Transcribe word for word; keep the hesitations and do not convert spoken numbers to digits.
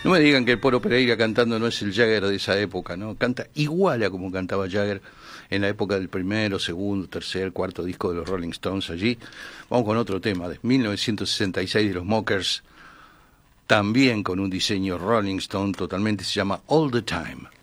No me digan que el Poro Pereira cantando no es el Jagger de esa época, ¿no? Canta igual a como cantaba Jagger en la época del primero, segundo, tercer, cuarto disco de los Rolling Stones allí. Vamos con otro tema de mil novecientos sesenta y seis de los Mockers, también con un diseño Rolling Stone totalmente, se llama All the Time.